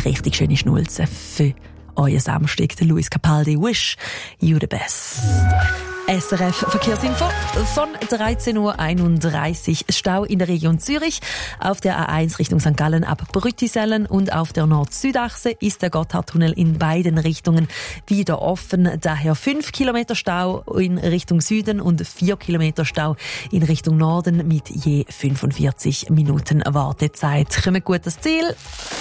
eine richtig schöne Schnulze für euren Samstag. Der Luis Capaldi, Wish You the Best. SRF Verkehrsinfo von 13.31 Uhr. Stau in der Region Zürich. Auf der A1 Richtung St. Gallen ab Brüttisellen und auf der Nord-Süd-Achse ist der Gotthardtunnel in beiden Richtungen wieder offen. Daher 5 Kilometer Stau in Richtung Süden und 4 Kilometer Stau in Richtung Norden mit je 45 Minuten Wartezeit. Kommt gut das Ziel.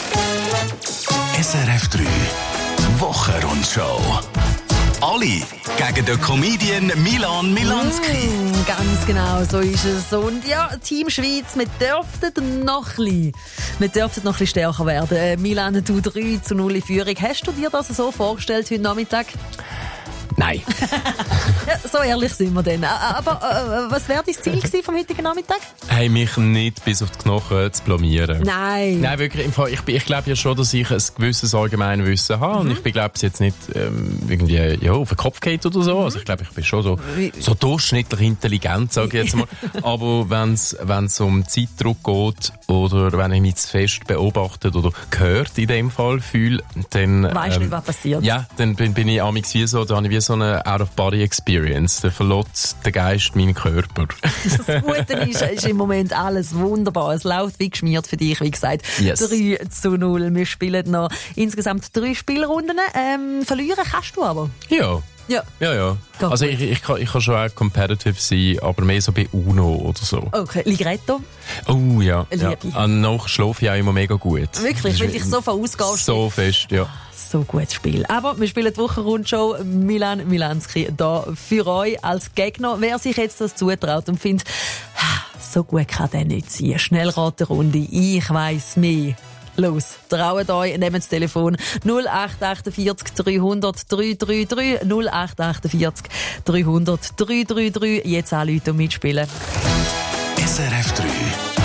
SRF 3 Wochenrundschau. Alle gegen den Comedian Milan Milanski. Ganz genau, so ist es. Und ja, Team Schweiz, wir dürften noch ein bisschen stärker werden. Milan, du 3-0 in Führung. Hast du dir das so vorgestellt heute Nachmittag? Nein. Ja, so ehrlich sind wir dann. Aber was wäre dein Ziel gewesen vom heutigen Nachmittag? Hey, mich nicht bis auf die Knochen zu blamieren. Nein. Nein, wirklich. Im Fall, ich glaube ja schon, dass ich ein gewisses Allgemeinwissen habe. Und ich bin, glaube ich, jetzt nicht irgendwie auf den Kopf geht oder so. Also ich glaube, ich bin schon so durchschnittlich intelligent, sage ich jetzt mal. Aber wenn es um Zeitdruck geht oder wenn ich mich zu fest beobachtet oder gehört in dem Fall fühle, dann... Weißt du nicht, was passiert? Ja, dann bin ich amigs wie so, da habe ich wie so eine Out-of-Body-Experience. Da verlässt der Geist meinen Körper. Das Gute ist im Moment alles wunderbar. Es läuft wie geschmiert für dich, wie gesagt. Yes. 3-0. Wir spielen noch insgesamt 3 Spielrunden. Verlieren kannst du aber. Ja. Ja. Also ich kann schon auch competitive sein, aber mehr so bei UNO oder so. Okay, Ligretto? Oh ja. Liebe. Noch schlafe ich auch immer mega gut. Wirklich, weil dich so vorausgehst. So fest, ja. So gutes Spiel. Aber wir spielen die Wochenrundschau. Milan Milanski da für euch als Gegner. Wer sich jetzt das zutraut und findet, so gut kann der nicht sein. Schnellraterunde, ich weiss mehr. Los, traut euch, nehmt das Telefon 0848 300 333 0848 300 333. Jetzt anrufen und mitspielen. SRF 3